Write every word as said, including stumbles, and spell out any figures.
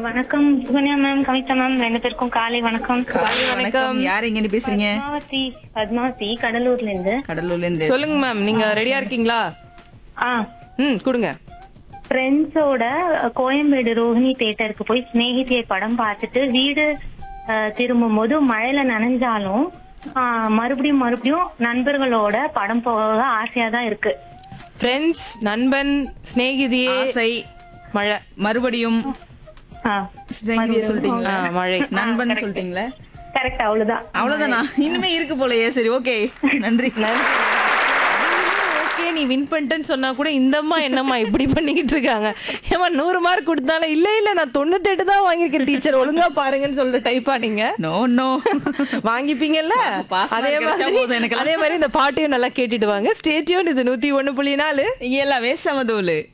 வணக்கம் Sukanya ma'am, Kavitha ma'am, ரெண்டு பேருக்கும் காலை வணக்கம். காலை வணக்கம். யார் எங்க இருந்து பேசுறீங்க? பத்மாவதி பத்மாவதி கடலூர்ல இருந்து. கடலூர்ல இருந்து. சொல்லுங்க மேம், நீங்க ரெடியா இருக்கீங்களா? ஆ ம் கொடுங்க. ஃப்ரெண்ட்ஸோட கோயம்பேடு ரோஹிணி தியேட்டருக்கு போய் சிநேகிதியை படம் பார்த்துட்டு வீடு அஹ், திரும்பும் போது மழையில நனைஞ்சாலும் ஆஹ், மறுபடியும் மறுபடியும் நண்பர்களோட படம் போக ஆசையா தான் இருக்கு. ஃப்ரெண்ட்ஸ், நண்பன், சிநேகிதியே, ஆசை, மழை. மறுபடியும் ஆ, சிநேகிதியை சொல்லிட்டீங்களா? ஆ, மழை. நண்பன் சொல்லிட்டீங்களா? கரெக்ட், அவ்வளவுதான். அவ்வளவுதானா? இனிமே இருக்கு போலயே. சரி, ஓகே, நன்றி. ஓகே, நீ வின் பண்ணிட்டேன்னு சொன்னா கூட இந்த அம்மா என்னம்மா இப்படி பண்ணிக்கிட்டு இருக்காங்க? ஏமா நூறு மார்க் கொடுத்தாலும் இல்ல இல்ல நான் தொண்ணூத்தி எட்டு தான் வாங்கியிருக்கேன் டீச்சர், ஒழுங்கா பாருங்கன்னு சொல்ற டைப்பா நீங்க நோ நோ வாங்கிப்பீங்கல்ல? pass mark அதே கிடைச்சா மாதிரி போதும் எனக்கெல்லாம். அதே மாதிரி இந்த பாட்டையும் நல்லா கேட்டுட்டு வாங்க. Stay tune. இது நூத்தி ஒண்ணு புள்ளி நாலு. இங்க எல்லாமே சமதூளு.